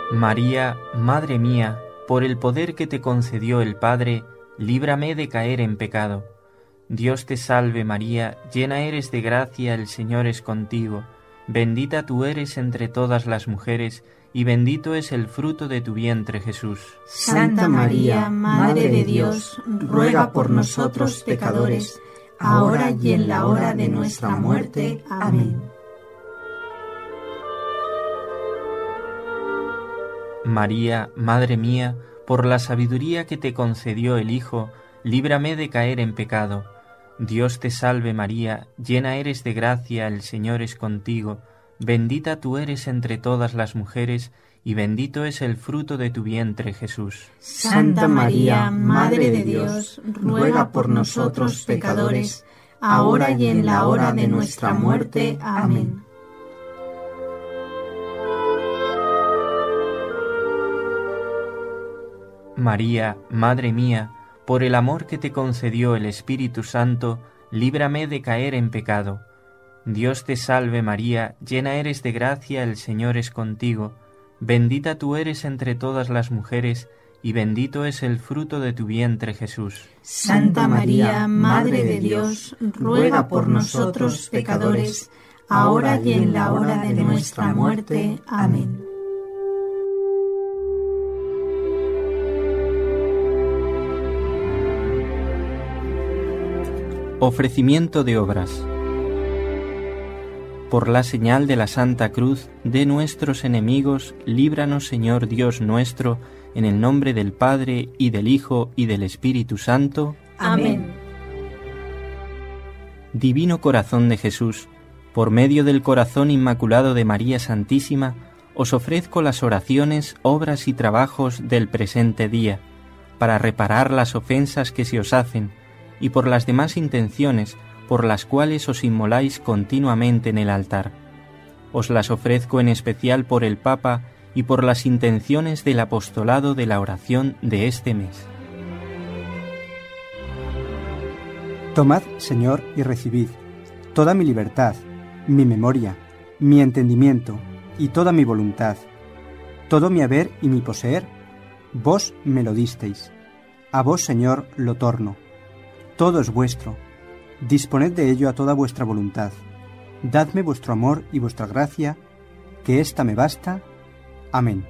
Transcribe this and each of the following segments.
María, Madre mía, por el poder que te concedió el Padre, líbrame de caer en pecado. Dios te salve María, llena eres de gracia, el Señor es contigo. Bendita tú eres entre todas las mujeres, y bendito es el fruto de tu vientre, Jesús. Santa María, Madre de Dios, ruega por nosotros pecadores, ahora y en la hora de nuestra muerte. Amén. María, Madre mía, por la sabiduría que te concedió el Hijo, líbrame de caer en pecado. Dios te salve María, llena eres de gracia, el Señor es contigo. Bendita tú eres entre todas las mujeres, y bendito es el fruto de tu vientre, Jesús. Santa María, Madre de Dios, ruega por nosotros pecadores, ahora y en la hora de nuestra muerte. Amén. María, Madre mía, por el amor que te concedió el Espíritu Santo, líbrame de caer en pecado. Dios te salve María, llena eres de gracia, el Señor es contigo. Bendita tú eres entre todas las mujeres, y bendito es el fruto de tu vientre, Jesús. Santa María, Madre de Dios, ruega por nosotros pecadores, ahora y en la hora de nuestra muerte. Amén. Ofrecimiento de obras. Por la señal de la Santa Cruz de nuestros enemigos, líbranos, Señor Dios nuestro, en el nombre del Padre, y del Hijo, y del Espíritu Santo. Amén. Divino Corazón de Jesús, por medio del corazón inmaculado de María Santísima, os ofrezco las oraciones, obras y trabajos del presente día, para reparar las ofensas que se os hacen, y por las demás intenciones por las cuales os inmoláis continuamente en el altar. Os las ofrezco en especial por el Papa y por las intenciones del apostolado de la oración de este mes. Tomad, Señor, y recibid toda mi libertad, mi memoria, mi entendimiento y toda mi voluntad, todo mi haber y mi poseer. Vos me lo disteis. A vos, Señor, lo torno. Todo es vuestro. Disponed de ello a toda vuestra voluntad. Dadme vuestro amor y vuestra gracia, que ésta me basta. Amén.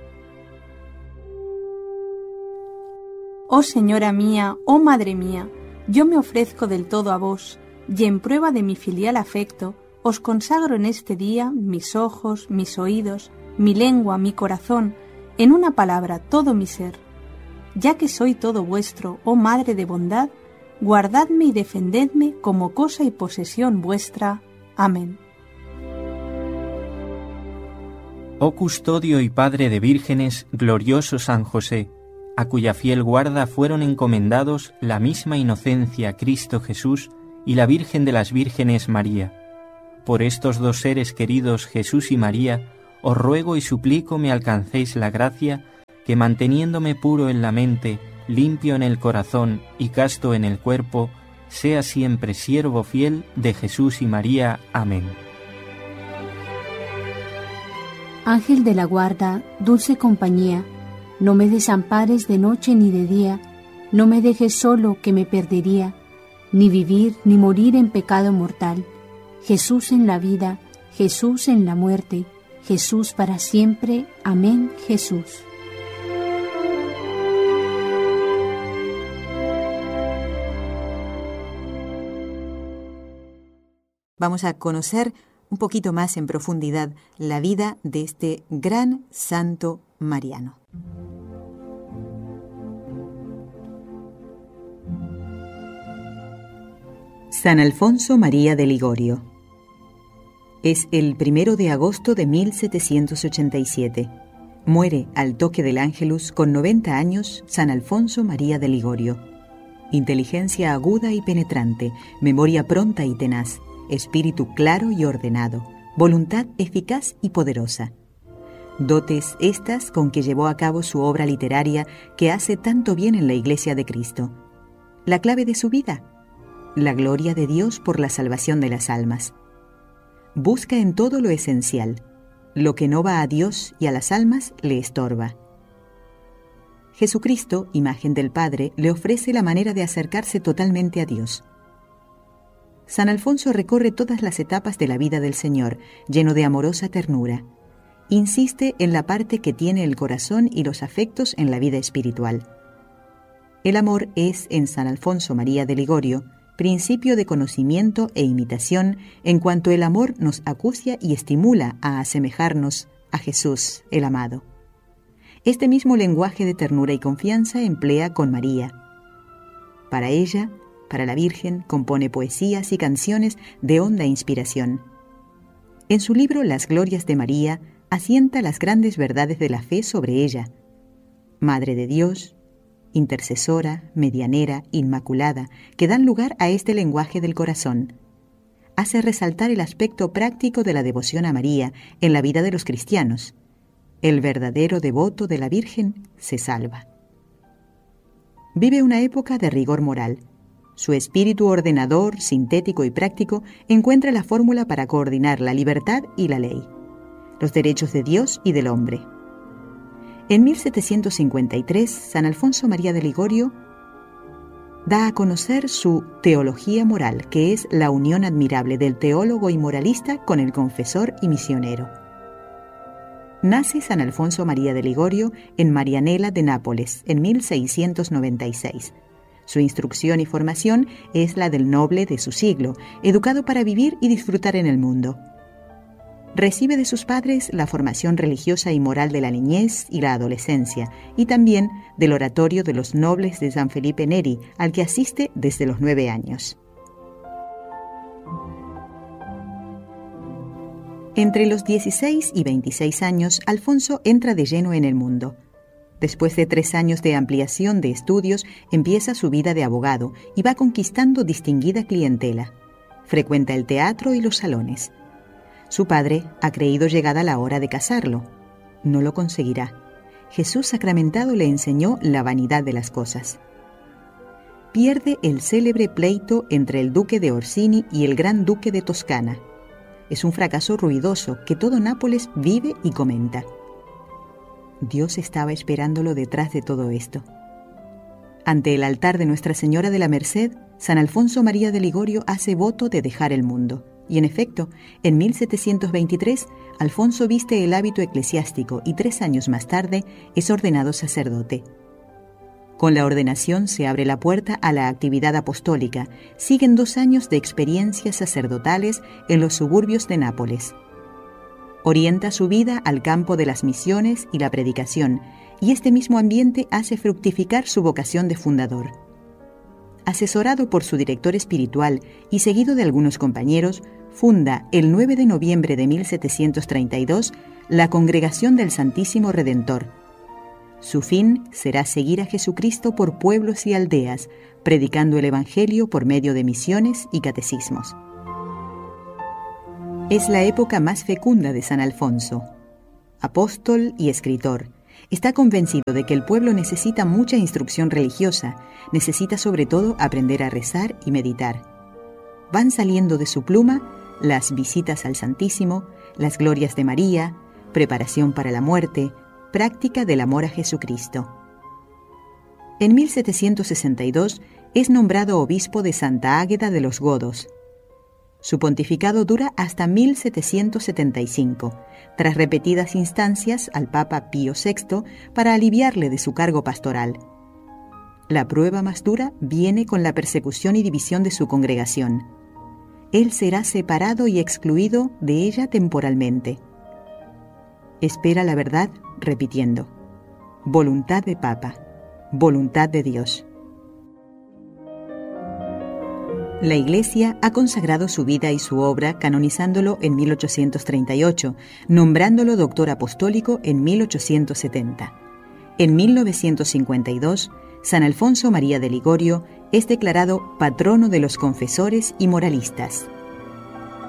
Oh Señora mía, oh Madre mía, yo me ofrezco del todo a vos, y en prueba de mi filial afecto, os consagro en este día mis ojos, mis oídos, mi lengua, mi corazón, en una palabra, todo mi ser. Ya que soy todo vuestro, oh Madre de bondad, guardadme y defendedme como cosa y posesión vuestra. Amén. Oh custodio y padre de vírgenes, glorioso San José, a cuya fiel guarda fueron encomendados la misma inocencia Cristo Jesús y la Virgen de las Vírgenes María. Por estos dos seres queridos, Jesús y María, os ruego y suplico me alcancéis la gracia que, manteniéndome puro en la mente, limpio en el corazón y casto en el cuerpo, sea siempre siervo fiel de Jesús y María. Amén. Ángel de la guarda, dulce compañía, no me desampares de noche ni de día, no me dejes solo que me perdería, ni vivir ni morir en pecado mortal. Jesús en la vida, Jesús en la muerte, Jesús para siempre. Amén, Jesús. Vamos a conocer un poquito más en profundidad la vida de este gran santo mariano. San Alfonso María de Ligorio. Es el 1 de agosto de 1787. Muere al toque del Ángelus con 90 años San Alfonso María de Ligorio. Inteligencia aguda y penetrante, memoria pronta y tenaz, espíritu claro y ordenado, voluntad eficaz y poderosa. Dotes estas con que llevó a cabo su obra literaria que hace tanto bien en la Iglesia de Cristo. La clave de su vida: la gloria de Dios por la salvación de las almas. Busca en todo lo esencial, lo que no va a Dios y a las almas le estorba. Jesucristo, imagen del Padre, le ofrece la manera de acercarse totalmente a Dios. San Alfonso recorre todas las etapas de la vida del Señor, lleno de amorosa ternura. Insiste en la parte que tiene el corazón y los afectos en la vida espiritual. El amor es, en San Alfonso María de Ligorio, principio de conocimiento e imitación en cuanto el amor nos acucia y estimula a asemejarnos a Jesús, el amado. Este mismo lenguaje de ternura y confianza emplea con María. Para ella, para la Virgen, compone poesías y canciones de honda inspiración. En su libro Las Glorias de María, asienta las grandes verdades de la fe sobre ella. Madre de Dios, intercesora, medianera, inmaculada, que dan lugar a este lenguaje del corazón. Hace resaltar el aspecto práctico de la devoción a María en la vida de los cristianos. El verdadero devoto de la Virgen se salva. Vive una época de rigor moral. Su espíritu ordenador, sintético y práctico encuentra la fórmula para coordinar la libertad y la ley, los derechos de Dios y del hombre. En 1753, San Alfonso María de Ligorio da a conocer su teología moral, que es la unión admirable del teólogo y moralista con el confesor y misionero. Nace San Alfonso María de Ligorio en Marianela de Nápoles, en 1696. Su instrucción y formación es la del noble de su siglo, educado para vivir y disfrutar en el mundo. Recibe de sus padres la formación religiosa y moral de la niñez y la adolescencia, y también del oratorio de los nobles de San Felipe Neri, al que asiste desde los 9 años. Entre los 16 y 26 años, Alfonso entra de lleno en el mundo. Después de 3 años de ampliación de estudios, empieza su vida de abogado y va conquistando distinguida clientela. Frecuenta el teatro y los salones. Su padre ha creído llegada la hora de casarlo. No lo conseguirá. Jesús sacramentado le enseñó la vanidad de las cosas. Pierde el célebre pleito entre el duque de Orsini y el gran duque de Toscana. Es un fracaso ruidoso que todo Nápoles vive y comenta. Dios estaba esperándolo detrás de todo esto. Ante el altar de Nuestra Señora de la Merced, San Alfonso María de Ligorio hace voto de dejar el mundo. Y en efecto, en 1723, Alfonso viste el hábito eclesiástico y 3 años más tarde es ordenado sacerdote. Con la ordenación se abre la puerta a la actividad apostólica. Siguen 2 años de experiencias sacerdotales en los suburbios de Nápoles. Orienta su vida al campo de las misiones y la predicación, y este mismo ambiente hace fructificar su vocación de fundador. Asesorado por su director espiritual y seguido de algunos compañeros, funda el 9 de noviembre de 1732 la Congregación del Santísimo Redentor. Su fin será seguir a Jesucristo por pueblos y aldeas, predicando el Evangelio por medio de misiones y catecismos. Es la época más fecunda de San Alfonso. Apóstol y escritor, está convencido de que el pueblo necesita mucha instrucción religiosa, necesita sobre todo aprender a rezar y meditar. Van saliendo de su pluma las visitas al Santísimo, las glorias de María, preparación para la muerte, práctica del amor a Jesucristo. En 1762 es nombrado obispo de Santa Águeda de los Godos. Su pontificado dura hasta 1775, tras repetidas instancias al Papa Pío VI para aliviarle de su cargo pastoral. La prueba más dura viene con la persecución y división de su congregación. Él será separado y excluido de ella temporalmente. Espera la verdad repitiendo: voluntad de Papa, voluntad de Dios. La Iglesia ha consagrado su vida y su obra canonizándolo en 1838, nombrándolo doctor apostólico en 1870. En 1952, San Alfonso María de Ligorio es declarado patrono de los confesores y moralistas.